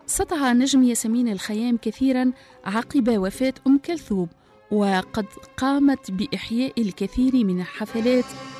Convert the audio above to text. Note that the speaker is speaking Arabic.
سطع نجم ياسمين الخيام كثيرا عقب وفاة أم كلثوم، وقد قامت بإحياء الكثير من الحفلات